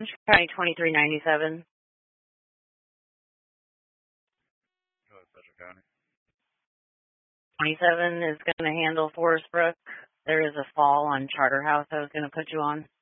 County 2397. Go ahead, Fletcher County. 27 is going to handle Forest Brook. There is a fall on Charter House I was going to put you on.